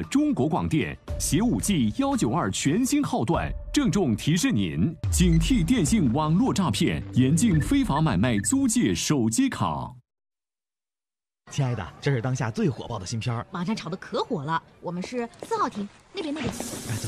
中国广电携5G 192全新号段，郑重提示您：警惕电信网络诈骗，严禁非法买卖租借手机卡。 亲爱的，这是当下最火爆的新片儿， 网上炒的可火了。我们是4号厅，那边。哎， 走。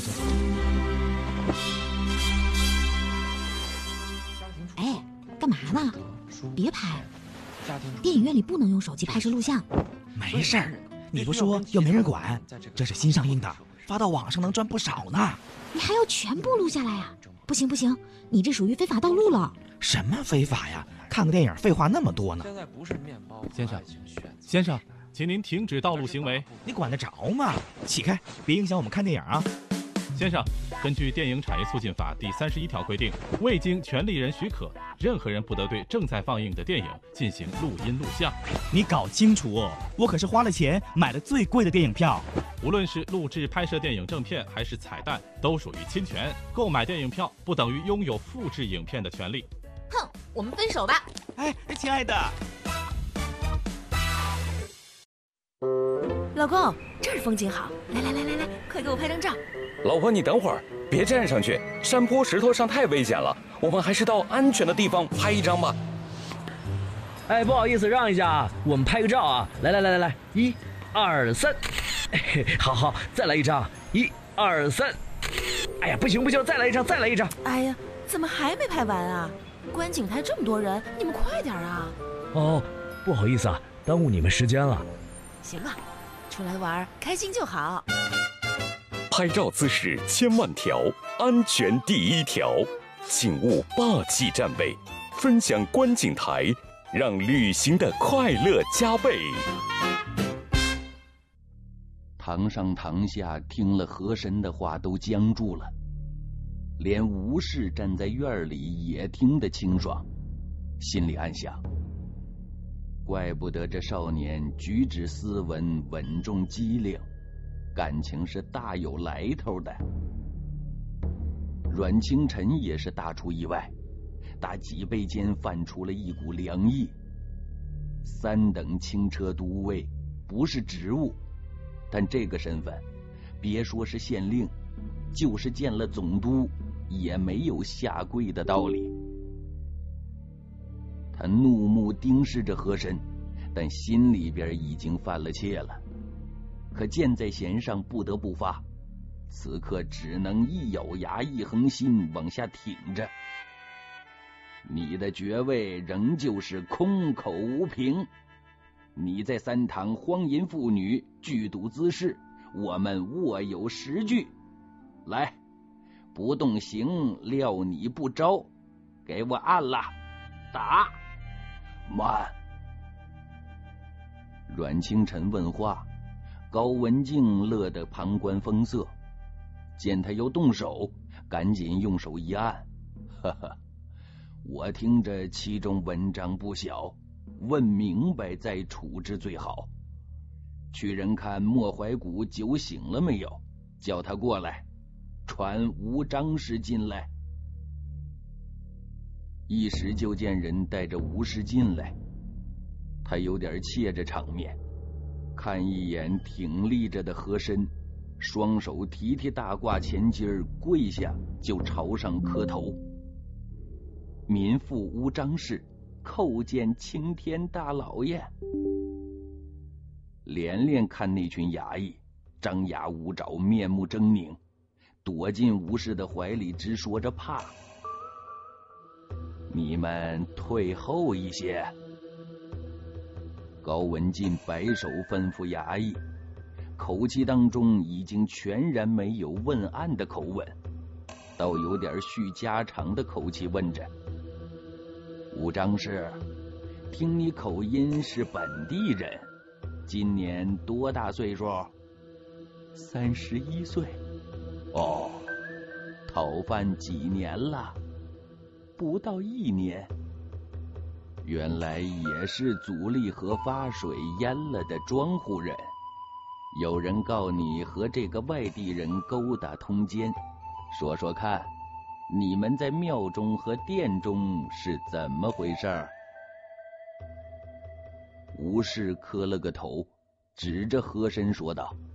哎，干嘛呢？别拍，电影院里不能用手机拍摄录像。 没事儿，你不说又没人管。这是新上映的，发到网上能赚不少呢。 你还要全部录下来呀？不行，你这属于非法盗录了。 什么非法呀？看个电影废话那么多呢。 现在不是面包。 先生，请您停止盗录行为。 你管得着吗？起开，别影响我们看电影啊！ 先生，根据电影产业促进法第31条规定，未经权利人许可，任何人不得对正在放映的电影进行录音录像。 你搞清楚哦，我可是花了钱买了最贵的电影票。 无论是录制拍摄电影正片还是彩蛋，都属于侵权。购买电影票不等于拥有复制影片的权利。 哼，我们分手吧。 哎，亲爱的， 老公，这儿风景好，来，快给我拍张照。 老婆，你等会儿，别站上去，山坡石头上太危险了，我们还是到安全的地方拍一张吧。 哎，不好意思，让一下，我们拍个照啊！来，1、2、3，好，再来一张，1、2、3。哎呀，不行，再来一张。 哎呀，怎么还没拍完啊？观景台这么多人，你们快点啊！ 哦，不好意思啊，耽误你们时间了。 行了，出来玩开心就好。 拍照姿势千万条，安全第一条，请勿霸气站位，分享观景台，让旅行的快乐加倍。 堂上堂下听了和珅的话都僵住了，连吴氏站在院里也听得清爽，心里暗想：怪不得这少年举止斯文，稳重机灵，感情是大有来头的。阮清晨也是大出意外，打脊背间泛出了一股凉意。3等轻车都尉不是职务，但这个身份，别说是县令，就是见了总督也没有下跪的道理。他怒目盯视着和珅，但心里边已经犯了怯了。可箭在弦上，不得不发，此刻只能一咬牙一横心往下挺着。你的爵位仍旧是空口无凭，你在3堂荒淫妇女，剧赌滋事，我们握有实据。来，不动刑，料你不招，给我按了，打！慢！阮清晨问话，高文静乐得旁观风色，见他要动手，赶紧用手一按，呵呵，我听着其中文章不小，问明白再处置最好。去人看莫怀古酒醒了没有，叫他过来，传吴张氏进来。一时就见人带着吴氏进来，他有点怯着场面，看一眼挺立着的和珅，双手提大褂前襟跪下就朝上磕头。民妇吴张氏叩见青天大老爷。连连看那群衙役张牙舞爪，面目狰狞，躲进吴氏的怀里直说着怕。你们退后一些。高文进摆手吩咐衙役，口气当中已经全然没有问案的口吻，倒有点叙家常的口气问着：吴张氏，听你口音是本地人，今年多大岁数？31岁。哦，讨饭几年了？不到1年。原来也是祖立河发水淹了的庄户人。有人告你和这个外地人勾搭通奸，说说看，你们在庙中和殿中是怎么回事？吴氏磕了个头，指着和珅说道：